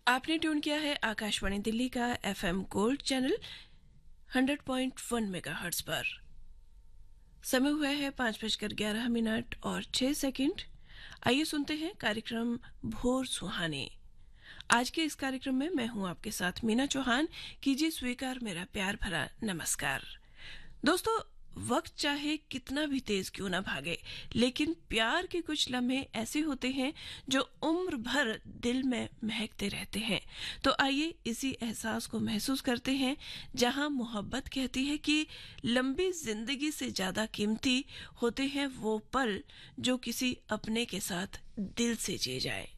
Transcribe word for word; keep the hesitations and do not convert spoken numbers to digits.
आपने ट्यून किया है आकाशवाणी दिल्ली का FM gold channel hundred point वन मेगाहर्ट्ज पर। समय हुआ है पांच बजकर ग्यारह मिनट और छह सेकंड। आइए सुनते हैं कार्यक्रम भोर सुहाने। आज के इस कार्यक्रम में मैं हूं आपके साथ मीना चौहान। कीजिए स्वीकार मेरा प्यार भरा नमस्कार। दोस्तों, वक्त चाहे कितना भी तेज क्यों ना भागे, लेकिन प्यार के कुछ लम्हे ऐसे होते हैं जो उम्र भर दिल में महकते रहते हैं। तो आइए इसी एहसास को महसूस करते हैं, जहां मोहब्बत कहती है कि लंबी जिंदगी से ज्यादा कीमती होते हैं वो पल जो किसी अपने के साथ दिल से जिए जाए।